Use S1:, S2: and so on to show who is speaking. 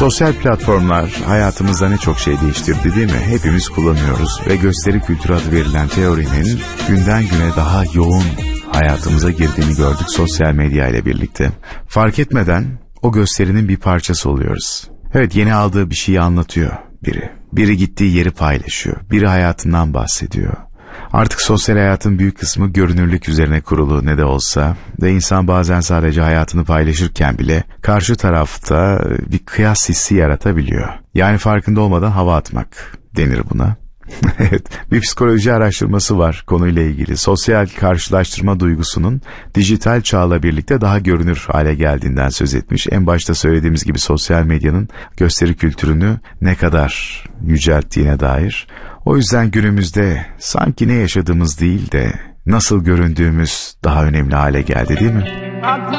S1: Sosyal platformlar hayatımızda ne çok şey değiştirdi değil mi? Hepimiz kullanıyoruz ve gösteri kültürü adı verilen teorinin günden güne daha yoğun hayatımıza girdiğini gördük sosyal medya ile birlikte. Fark etmeden o gösterinin bir parçası oluyoruz. Evet, yeni aldığı bir şeyi anlatıyor biri. Biri gittiği yeri paylaşıyor. Biri hayatından bahsediyor. Artık sosyal hayatın büyük kısmı görünürlük üzerine kurulu ne de olsa ve insan bazen sadece hayatını paylaşırken bile karşı tarafta bir kıyas hissi yaratabiliyor. Yani farkında olmadan hava atmak denir buna. Evet, bir psikoloji araştırması var konuyla ilgili. Sosyal karşılaştırma duygusunun dijital çağla birlikte daha görünür hale geldiğinden söz etmiş. En başta söylediğimiz gibi sosyal medyanın gösteri kültürünü ne kadar yücelttiğine dair. O yüzden günümüzde sanki ne yaşadığımız değil de nasıl göründüğümüz daha önemli hale geldi, değil mi?